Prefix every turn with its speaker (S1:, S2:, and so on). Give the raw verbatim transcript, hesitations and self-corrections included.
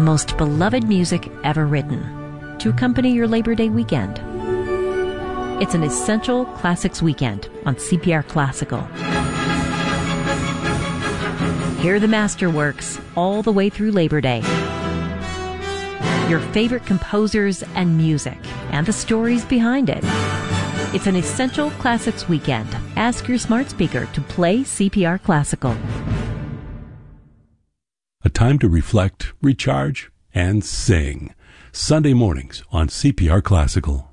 S1: most beloved music ever written to accompany your Labor Day weekend. It's an Essential Classics weekend on C P R Classical. Hear the masterworks all the way through Labor Day. Your favorite composers and music, and the stories behind it. It's an Essential Classics weekend. Ask your smart speaker to play C P R Classical.
S2: A time to reflect, recharge, and sing. Sunday mornings on C P R Classical.